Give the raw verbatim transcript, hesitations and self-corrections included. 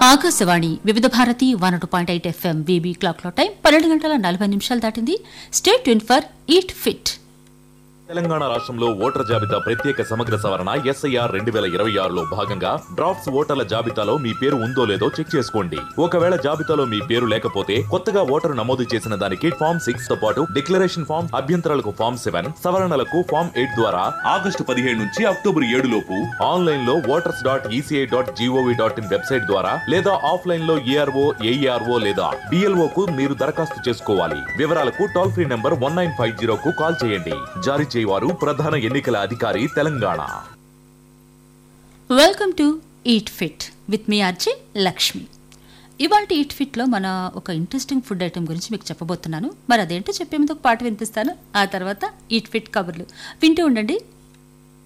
ఆకాశవాణి వివిధ Bharati one two point eight FM VB clock లో time పన్నెండు గంటల నలభై నిమిషాలు దాటింది. Stay tune for eat fit. Telangana రాష్ట్రంలో ఓటర్ జాబితా ప్రత్యేక సమగ్ర సవరణ ఎస్ఐఆర్ రెండు వేల ఇరవై ఆరులో భాగంగా డ్రాఫ్ట్స్ ఓటర్ల జాబితాలో మీ పేరు ఉందో లేదో చెక్ చేసుకోండి. ఒకవేళ జాబితాలో మీ పేరు లేకపోతే కొత్తగా ఓటరు నమోదు చేసిన దానికి ఫామ్ సిక్స్ తో పాటు డిక్లరేషన్ ఫామ్, అభ్యంతరాలకు ఫామ్ సెవెన్, సవరణలకు ఫామ్ ఎయిట్ ద్వారా ఆగస్టు పదిహేడు నుంచి అక్టోబర్ ఏడు లోపు ఆన్లైన్ లో voters dot ECI dot GOV dot in website ద్వారా లేదా ఆఫ్లైన్ లో ఏఆర్ఓ ఏఈఆర్ఓ లేదా బిఎల్ఓ కు మీరు దరఖాస్తు చేసుకోవాలి. వివరాలకు toll free number one nine five zero కు కాల్ చేయండి. జారీ వారు ప్రధాన ఎన్నికల అధికారి Telangana. Welcome to eat fit with me RJ Lakshmi. ఇవాళ ఈట్ ఫిట్ లో మన ఒక ఇంట్రెస్టింగ్ ఫుడ్ ఐటమ్ గురించి మీకు చెప్పబోతున్నాను. మరి అదేంటో చెప్పే ముందు ఒక పాట వినిపిస్తాను. ఆ తర్వాత ఈట్ ఫిట్ కబుర్లు వింటూ ఉండండి.